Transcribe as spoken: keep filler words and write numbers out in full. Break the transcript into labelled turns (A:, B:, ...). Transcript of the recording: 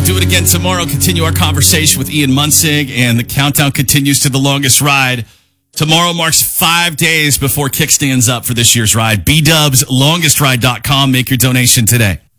A: do it again tomorrow. Continue our conversation with Ian Munsig, and the countdown continues to the longest ride. Tomorrow marks five days before kickstands up for this year's ride. B Dubs Longest Ride dot com. Make your donation today.